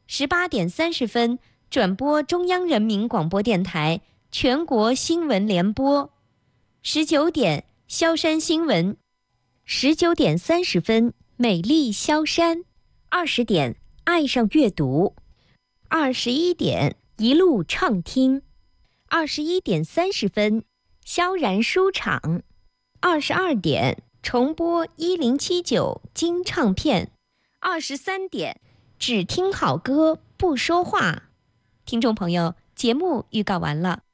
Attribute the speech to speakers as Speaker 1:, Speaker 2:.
Speaker 1: 18点30分转播中央人民广播电台全国新闻联播。19点萧山新闻。19点30分美丽萧山。20点爱上阅读。21点一路畅听。21点30分萧然书场。22点重播1079金唱片。23点只听好歌不说话。听众朋友，节目预告完了。